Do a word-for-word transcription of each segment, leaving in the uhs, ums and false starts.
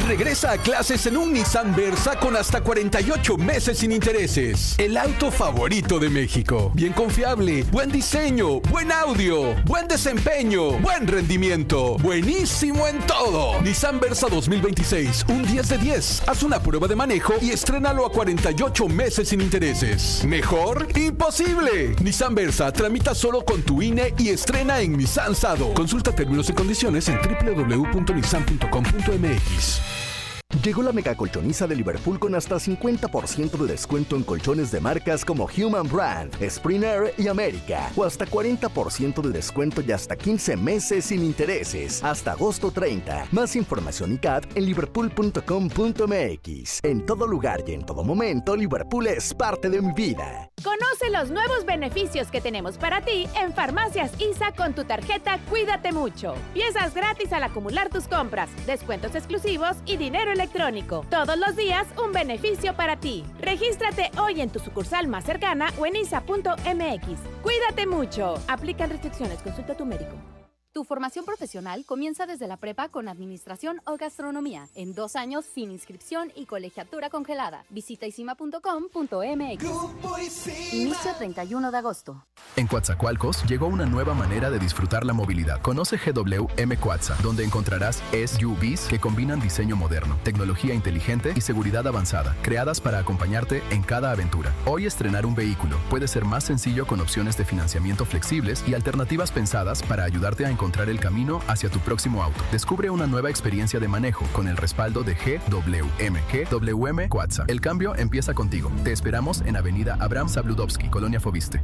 Regresa a clases en un Nissan Versa con hasta cuarenta y ocho meses sin intereses. El auto favorito de México. Bien confiable, buen diseño, buen audio, buen desempeño, buen rendimiento. Buenísimo en todo. Nissan Versa dos mil veintiséis, un diez de diez. Haz una prueba de manejo y estrénalo a cuarenta y ocho meses sin intereses. ¿Mejor? ¡Imposible! Nissan Versa tramita solo con tu I N E y estrena en Nissan Sado. Consulta términos y condiciones en doble u doble u doble u punto nissan punto com punto m x. Llegó la mega colchoniza de Liverpool con hasta cincuenta por ciento de descuento en colchones de marcas como Human Brand, Springer y América. O hasta cuarenta por ciento de descuento y hasta quince meses sin intereses. Hasta agosto treinta. Más información y C A T en liverpool punto com punto m x. En todo lugar y en todo momento, Liverpool es parte de mi vida. Conoce los nuevos beneficios que tenemos para ti en Farmacias I S A con tu tarjeta Cuídate Mucho. Piezas gratis al acumular tus compras, descuentos exclusivos y dinero electrónico. Todos los días un beneficio para ti. Regístrate hoy en tu sucursal más cercana o en isa punto m x. Cuídate mucho. Aplican restricciones. Consulta a tu médico. Tu formación profesional comienza desde la prepa con administración o gastronomía, en dos años sin inscripción y colegiatura congelada. Visita isima punto com punto m x. Inicio treinta y uno de agosto. En Coatzacoalcos llegó una nueva manera de disfrutar la movilidad. Conoce G W M Coatza, donde encontrarás S U Vs que combinan diseño moderno, tecnología inteligente y seguridad avanzada, creadas para acompañarte en cada aventura. Hoy estrenar un vehículo puede ser más sencillo con opciones de financiamiento flexibles y alternativas pensadas para ayudarte a encontrar encontrar el camino hacia tu próximo auto. Descubre una nueva experiencia de manejo con el respaldo de G W M. G W M Coatza. El cambio empieza contigo. Te esperamos en Avenida Abraham Zabludovsky, Colonia Fobiste.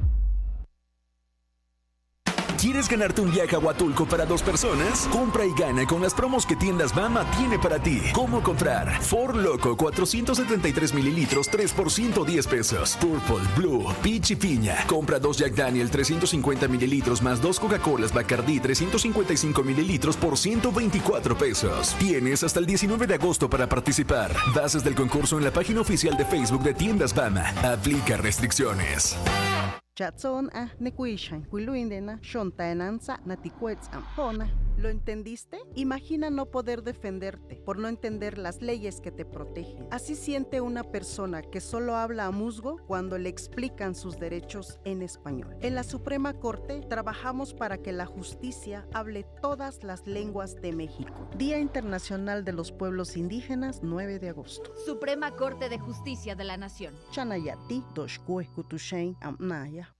¿Quieres ganarte un viaje a Huatulco para dos personas? Compra y gana con las promos que Tiendas Bama tiene para ti. ¿Cómo comprar? Ford Loco cuatrocientos setenta y tres mililitros, tres por ciento diez pesos. Purple, Blue, Peach y Piña. Compra dos Jack Daniel trescientos cincuenta mililitros más dos Coca-Colas Bacardí trescientos cincuenta y cinco mililitros por ciento veinticuatro pesos. Tienes hasta el diecinueve de agosto para participar. Bases del concurso en la página oficial de Facebook de Tiendas Bama. Aplica restricciones. Chatson a nekuishan kuiluindena shontaenanza naticuets ampona. ¿Lo entendiste? Imagina no poder defenderte por no entender las leyes que te protegen. Así siente una persona que solo habla a musgo cuando le explican sus derechos en español. En la Suprema Corte trabajamos para que la justicia hable todas las lenguas de México. Día Internacional de los Pueblos Indígenas, nueve de agosto. Suprema Corte de Justicia de la Nación. Chanayati, Doshkue Kutushain Amnaya.